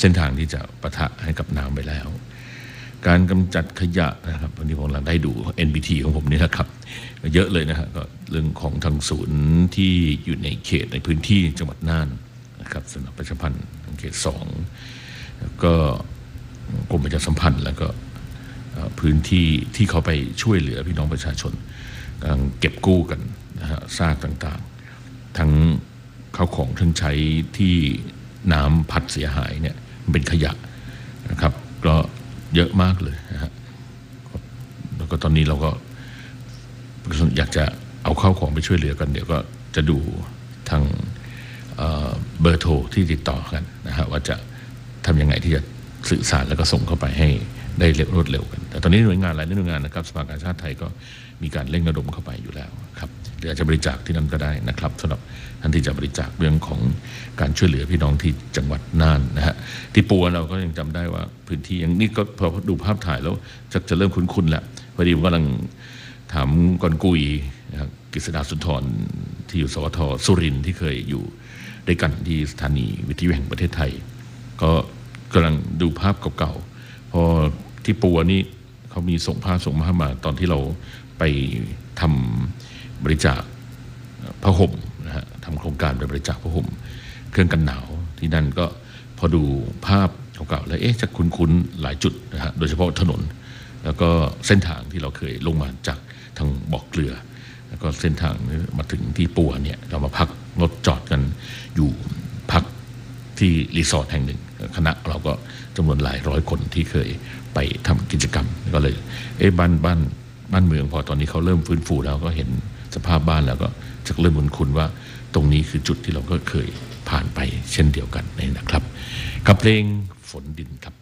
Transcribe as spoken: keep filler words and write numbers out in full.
เส้นทางที่จะปะทะให้กับน้ำไปแล้วการกำจัดขยะนะครับวันนี้ผมกำลังได้ดู เอ็น บี ที ของผมนี่นะครับเยอะเลยนะฮะก็เรื่องของทางศูนย์ที่อยู่ในเขตในพื้นที่จังหวัดน่านนะครับสำนักประชาสัมพันธ์เขตสองแล้วก็กรมประชาสัมพันธ์แล้วก็พื้นที่ที่เขาไปช่วยเหลือพี่น้องประชาชนกำลังเก็บกู้กันนะฮะซากต่างๆทั้งข้าวของเครื่องใช้ที่น้ำพัดเสียหายเนี่ยมันเป็นขยะนะครับก็เยอะมากเลยนะฮะแล้วก็ตอนนี้เราก็อยากจะเอาเข้าของไปช่วยเหลือกันเดี๋ยวก็จะดูทางเบอร์โทรที่ติดต่อกันนะฮะว่าจะทำยังไงที่จะสื่อสารแล้วก็ส่งเข้าไปให้ได้เร็วรวดเร็วกันแต่ตอนนี้หน่วยงานหลายหน่วยงานนะครับสภากาชาติไทยก็มีการเร่งระดมเข้าไปอยู่แล้วครับหรืออาจจะบริจาคที่นั่นก็ได้นะครับสำหรับท่านที่จะบริจาคเรื่องของการช่วยเหลือพี่น้องที่จังหวัดน่านนะฮะที่ปัวเราก็ยังจำได้ว่าพื้นที่อย่างนี้ก็พอดูภาพถ่ายแล้วจะจะเริ่มคุ้นๆแล้วพอดีผมกำลังถามกอนกุยนะครับกฤษดาสุนทรที่อยู่สวทสุรินทร์ที่เคยอยู่ด้วยกันที่สถานีวิทยุแห่งประเทศไทยก็กำลังดูภาพเก่าๆพอที่ปัวนี่เขามีส่งภาพส่งภาพมาตอนที่เราไปทำบริจาคผ้าห่มนะฮะทำโครงการไปบริจาคผ้าห่มเครื่องกันหนาวที่นั่นก็พอดูภาพเก่าๆแล้วเอ๊ะจะคุ้นๆหลายจุดนะฮะโดยเฉพาะถนนแล้วก็เส้นทางที่เราเคยลงมาจากทางบ่อเกลือแล้วก็เส้นทางมาถึงที่ปัวเนี่ยเรามาพักรถจอดกันอยู่พักที่รีสอร์ทแห่งหนึ่งคณะเราก็จำนวนหลายร้อยคนที่เคยไปทำกิจกรรมก็เลยเอ๊ะบ้านบ้านบ้านเมืองพอตอนนี้เขาเริ่มฟื้นฟูแล้วก็เห็นสภาพบ้านแล้วก็จะเริ่มคุ้นๆว่าตรงนี้คือจุดที่เราก็เคยผ่านไปเช่นเดียวกันนี่นะครับกับเพลงฝนดินครับ